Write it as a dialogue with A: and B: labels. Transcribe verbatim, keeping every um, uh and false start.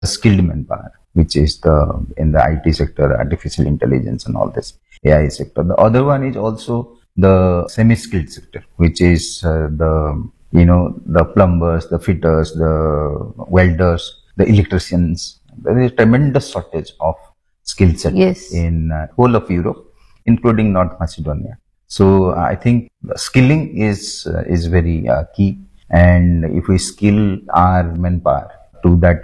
A: skilled manpower, which is the in the I T sector, artificial intelligence and all this A I sector. The other one is also the semi-skilled sector, which is uh, the you know the plumbers, the fitters, the welders, the electricians. There is a tremendous shortage of skill set
B: Yes.
A: in uh, whole of Europe, including North Macedonia. So I think skilling is uh, is very uh, key, and if we skill our manpower to that